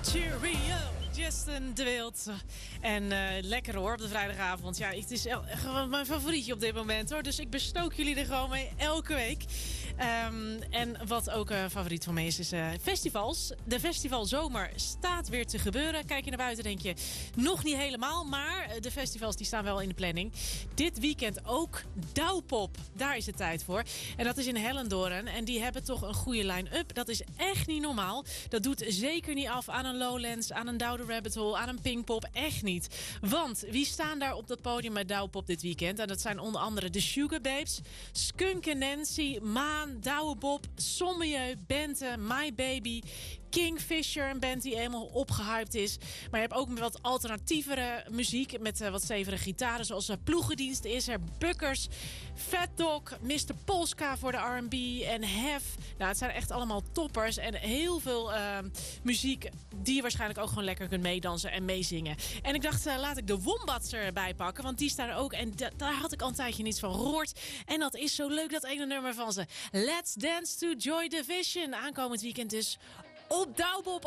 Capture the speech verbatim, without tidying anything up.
Cheerio, Justin de Wild. En uh, lekker hoor, op de vrijdagavond. Ja, het is el- gewoon mijn favorietje op dit moment hoor. Dus ik bestook jullie er gewoon mee elke week. Um, en wat ook een uh, favoriet van mij is, is uh, festivals. De festivalzomer staat weer te gebeuren. Kijk je naar buiten denk je, nog niet helemaal. Maar de festivals die staan wel in de planning. Dit weekend ook Douwpop. Daar is het tijd voor. En dat is in Hellendoorn. En die hebben toch een goede line-up. Dat is echt niet normaal. Dat doet zeker niet af aan een Lowlands, aan een Douw the Rabbit Hole, aan een Pinkpop. Echt niet. Want wie staan daar op dat podium met Douwpop dit weekend? En dat zijn onder andere de Sugababes, Skunk en Nancy, Maan, Douwe Bob, Sommelieu, Bente, My Baby, Kingfisher, een band die helemaal opgehyped is. Maar je hebt ook wat alternatievere muziek met uh, wat stevige gitaren, zoals uh, Ploegendienst is er, Bukkers, Fat Dog, mister Polska voor de R en B en Hef. Nou, het zijn echt allemaal toppers en heel veel uh, muziek die je waarschijnlijk ook gewoon lekker kunt meedansen en meezingen. En ik dacht, uh, laat ik de Wombats erbij pakken, want die staan er ook en d- daar had ik al een tijdje niets van gehoord. En dat is zo leuk, dat ene nummer van ze. Let's Dance to Joy Division. Aankomend weekend dus op Douwpop